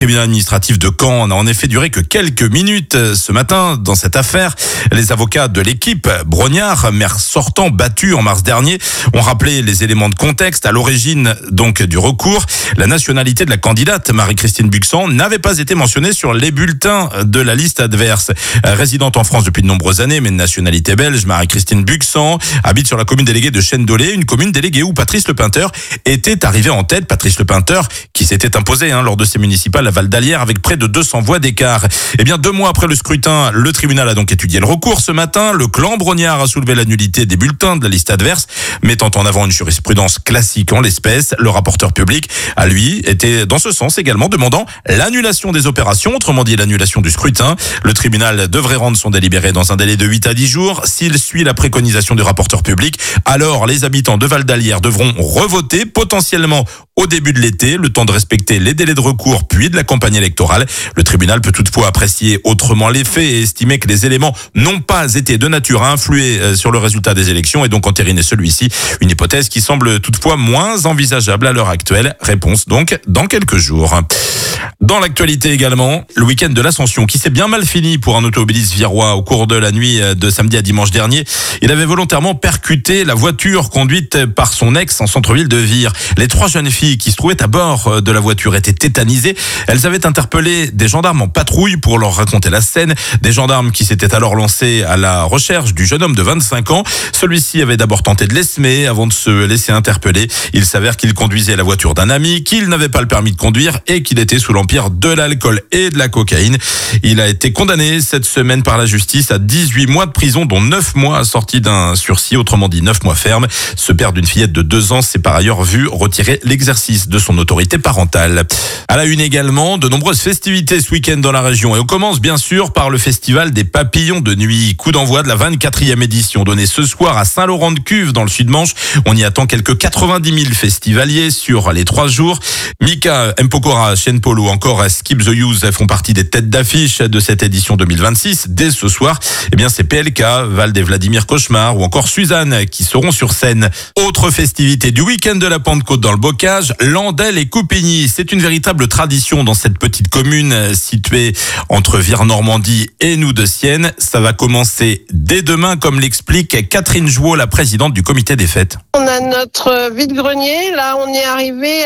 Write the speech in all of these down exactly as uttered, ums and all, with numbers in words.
Le tribunal administratif de Caen n'a en effet duré que quelques minutes ce matin dans cette affaire. Les avocats de l'équipe Brognard, maire sortant battu en mars dernier, ont rappelé les éléments de contexte à l'origine donc du recours. La nationalité de la candidate Marie-Christine Buxan n'avait pas été mentionnée sur les bulletins de la liste adverse. Résidente en France depuis de nombreuses années, mais de nationalité belge, Marie-Christine Buxan habite sur la commune déléguée de Chêne-Dolé, une commune déléguée où Patrice Lepeinteur était arrivé en tête. Patrice Lepeinteur qui s'était imposé hein, lors de ces municipales à Val d'Alière avec près de deux cents voix d'écart. Eh bien, deux mois après le scrutin, le tribunal a donc étudié le recours ce matin. Le clan Brognard a soulevé la nullité des bulletins de la liste adverse, mettant en avant une jurisprudence classique en l'espèce. Le rapporteur public a, lui, été dans ce sens également, demandant l'annulation des opérations, autrement dit l'annulation du scrutin. Le tribunal devrait rendre son délibéré dans un délai de huit à dix jours. S'il suit la préconisation du rapporteur public, alors les habitants de Val d'Alière devront revoter potentiellement au début de l'été, le temps de respecter les délais de recours puis de la campagne électorale. Le tribunal peut toutefois apprécier autrement les faits et estimer que les éléments n'ont pas été de nature à influer sur le résultat des élections et donc entériner celui-ci. Une hypothèse qui semble toutefois moins envisageable à l'heure actuelle. Réponse donc dans quelques jours. Dans l'actualité également, le week-end de l'Ascension qui s'est bien mal fini pour un automobiliste virois au cours de la nuit de samedi à dimanche dernier. Il avait volontairement percuté la voiture conduite par son ex en centre-ville de Vire. Les trois jeunes filles qui se trouvaient à bord de la voiture étaient tétanisées. Elles avaient interpellé des gendarmes en patrouille pour leur raconter la scène. Des gendarmes qui s'étaient alors lancés à la recherche du jeune homme de vingt-cinq ans. Celui-ci avait d'abord tenté de l'esmer avant de se laisser interpeller. Il s'avère qu'il conduisait la voiture d'un ami, qu'il n'avait pas le permis de conduire et qu'il était sous l'empire de l'alcool et de la cocaïne. Il a été condamné cette semaine par la justice à dix-huit mois de prison, dont neuf mois assortis d'un sursis, autrement dit neuf mois ferme. Ce père d'une fillette de deux ans s'est par ailleurs vu retirer l'exercice de son autorité parentale. À la une également, de nombreuses festivités ce week-end dans la région. Et on commence bien sûr par le festival des papillons de nuit. Coup d'envoi de la vingt-quatrième édition donnée ce soir à Saint-Laurent-de-Cuve dans le Sud-Manche. On y attend quelques quatre-vingt-dix mille festivaliers sur les trois jours. Mika, Mpokora, Shane Paul ou encore Skip the Use font partie des têtes d'affiche de cette édition deux mille vingt-six. Dès ce soir, eh bien c'est P L K, Val et Vladimir Cauchemar ou encore Suzanne qui seront sur scène. Autre festivité du week-end de la Pentecôte dans le Bocage, Landel et Coupigny. C'est une véritable tradition dans cette petite commune située entre Vire-Normandie et nous de Sienne. Ça va commencer dès demain, comme l'explique Catherine Jouot, la présidente du comité des fêtes. On a notre vide-grenier. Là, on est arrivé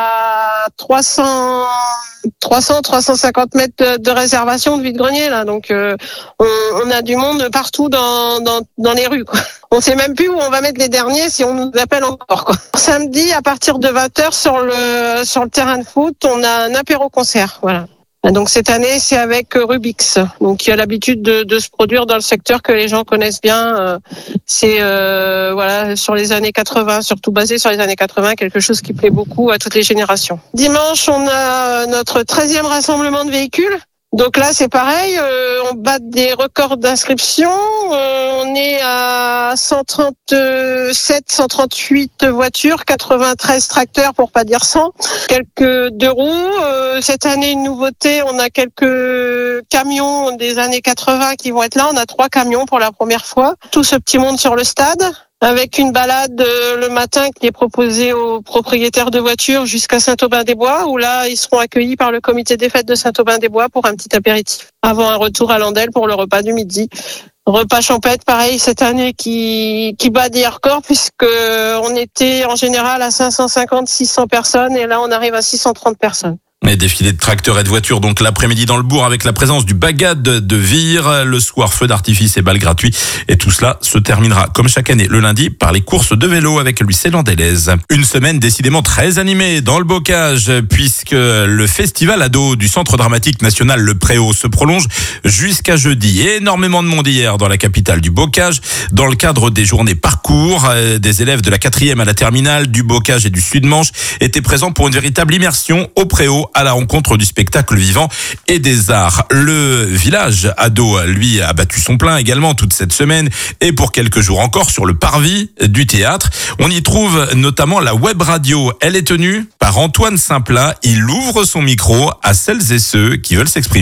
à trois cents, trois cents, trois cent cinquante mètres de réservation de vide-grenier. Là, donc euh, on, on a du monde partout dans dans, dans les rues, quoi. On sait même plus où on va mettre les derniers si on nous appelle encore, quoi. Samedi, à partir de vingt heures sur le sur le terrain de foot, on a un apéro-concert. Voilà. Donc cette année, c'est avec Rubix, donc qui a l'habitude de, de se produire dans le secteur que les gens connaissent bien. C'est euh, voilà sur les années quatre-vingts, surtout basé sur les années quatre-vingts, quelque chose qui plaît beaucoup à toutes les générations. Dimanche, on a notre treizième rassemblement de véhicules. Donc là, c'est pareil, euh, on bat des records d'inscription. Euh, on est à cent trente-sept, cent trente-huit voitures, quatre-vingt-treize tracteurs pour pas dire cent, quelques deux roues. Euh, cette année, une nouveauté, on a quelques camions des années quatre-vingts qui vont être là. On a trois camions pour la première fois. Tout ce petit monde sur le stade, avec une balade euh, le matin qui est proposée aux propriétaires de voitures jusqu'à Saint-Aubin-des-Bois, où là, ils seront accueillis par le comité des fêtes de Saint-Aubin-des-Bois pour un petit apéritif, avant un retour à Landel pour le repas du midi. Repas champêtre, pareil, cette année qui qui bat des records, puisque on était en général à cinq cent cinquante, six cents personnes, et là, on arrive à six cent trente personnes. Et défilé de tracteurs et de voitures donc l'après-midi dans le bourg avec la présence du Bagad de Vire. Le soir, feu d'artifice et balles gratuits. Et tout cela se terminera comme chaque année le lundi par les courses de vélo avec le lycée Landelaise. Une semaine décidément très animée dans le Bocage puisque le festival ado du Centre dramatique national Le Préau se prolonge jusqu'à jeudi. Énormément de monde hier dans la capitale du Bocage dans le cadre des journées parcours. Des élèves de la quatrième à la terminale du Bocage et du Sud-Manche étaient présents pour une véritable immersion au Préau à la rencontre du spectacle vivant et des arts. Le village ado, lui, a battu son plein également toute cette semaine et pour quelques jours encore sur le parvis du théâtre. On y trouve notamment la web radio. Elle est tenue par Antoine Saint-Plat. Il ouvre son micro à celles et ceux qui veulent s'exprimer.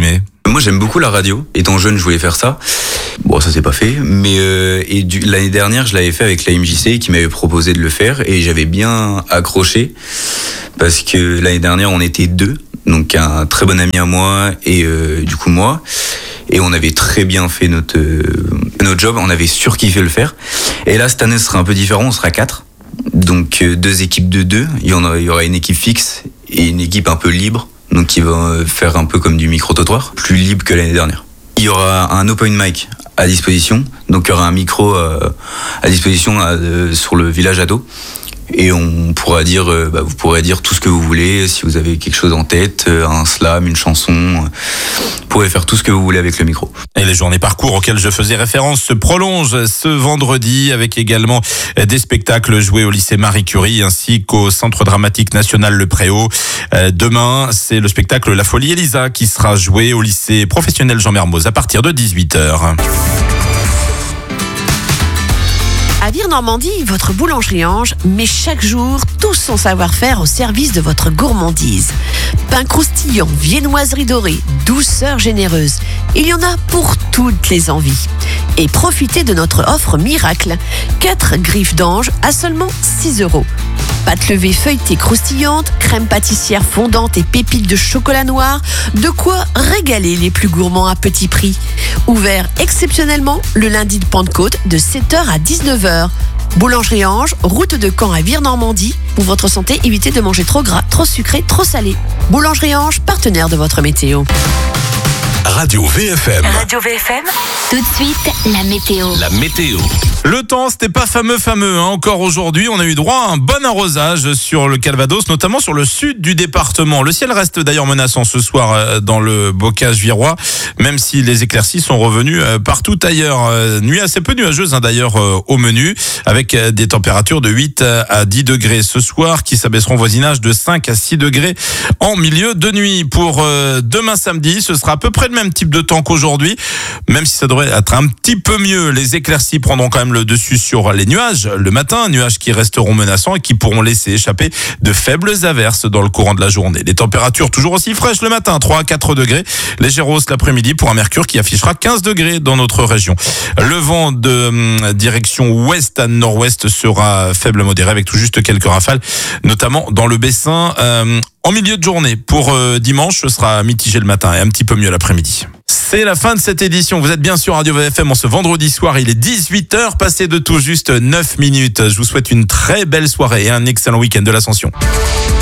Moi, j'aime beaucoup la radio. Étant jeune, je voulais faire ça. Bon, ça s'est pas fait. Mais euh, et du, l'année dernière, je l'avais fait avec la M J C qui m'avait proposé de le faire et j'avais bien accroché parce que l'année dernière, on était deux, donc un très bon ami à moi et euh, du coup moi, et on avait très bien fait notre euh, notre job. On avait surkiffé le faire. Et là, cette année, ce sera un peu différent. On sera quatre, donc euh, deux équipes de deux. Il y en a, il y aura une équipe fixe et une équipe un peu libre. Donc qui va faire un peu comme du micro-trottoir, plus libre que l'année dernière. Il y aura un open mic à disposition, donc il y aura un micro euh, à disposition euh, sur le village ado. Et on pourra dire, euh, bah, vous pourrez dire tout ce que vous voulez, si vous avez quelque chose en tête, euh, un slam, une chanson, euh, vous pourrez faire tout ce que vous voulez avec le micro. Et les journées parcours auxquelles je faisais référence se prolongent ce vendredi avec également des spectacles joués au lycée Marie Curie ainsi qu'au Centre dramatique national Le Préau. Euh, demain, c'est le spectacle La Folie Elisa qui sera joué au lycée professionnel Jean Mermoz à partir de dix-huit heures. À Vire-Normandie, votre boulangerie Ange met chaque jour tout son savoir-faire au service de votre gourmandise. Pain croustillant, viennoiserie dorée, douceur généreuse. Il y en a pour toutes les envies. Et profitez de notre offre miracle. quatre griffes d'ange à seulement six euros. Pâte levée feuilletée croustillante, crème pâtissière fondante et pépites de chocolat noir. De quoi régaler les plus gourmands à petit prix. Ouvert exceptionnellement le lundi de Pentecôte de sept heures à dix-neuf heures. Boulangerie Ange, route de Caen à Vire-Normandie. Pour votre santé, évitez de manger trop gras, trop sucré, trop salé. Boulangerie Ange, partenaire de votre météo. Radio V F M. Radio V F M. Tout de suite, la météo. La météo. Le temps, c'était pas fameux fameux. Hein. Encore aujourd'hui, on a eu droit à un bon arrosage sur le Calvados, notamment sur le sud du département. Le ciel reste d'ailleurs menaçant ce soir dans le bocage virois, même si les éclaircies sont revenues partout ailleurs. Nuit assez peu nuageuse hein, d'ailleurs au menu, avec des températures de huit à dix degrés ce soir, qui s'abaisseront au voisinage de cinq à six degrés en milieu de nuit. Pour demain samedi, ce sera à peu près le même type de temps qu'aujourd'hui, même si ça devrait être un petit peu mieux. Les éclaircies prendront quand même le dessus sur les nuages le matin, nuages qui resteront menaçants et qui pourront laisser échapper de faibles averses dans le courant de la journée. Les températures toujours aussi fraîches le matin, trois à quatre degrés, léger rose l'après-midi pour un mercure qui affichera quinze degrés dans notre région. Le vent de euh, direction ouest à nord-ouest sera faible modéré avec tout juste quelques rafales, notamment dans le Bessin. Euh, En milieu de journée, pour euh, dimanche, ce sera mitigé le matin et un petit peu mieux l'après-midi. C'est la fin de cette édition. Vous êtes bien sur Radio V F M en ce vendredi soir. Il est dix-huit heures, passé de tout juste neuf minutes. Je vous souhaite une très belle soirée et un excellent week-end de l'Ascension.